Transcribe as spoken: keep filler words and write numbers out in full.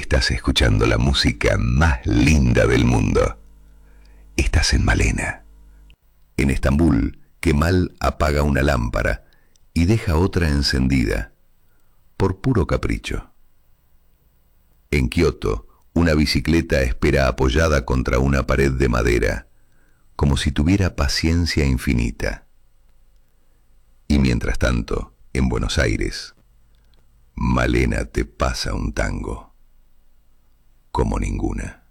Estás escuchando la música más linda del mundo. Estás en Malena. En Estambul, Kemal apaga una lámpara y deja otra encendida, por puro capricho. En Kioto, una bicicleta espera apoyada contra una pared de madera, como si tuviera paciencia infinita. Y mientras tanto, en Buenos Aires, Malena te pasa un tango como ninguna.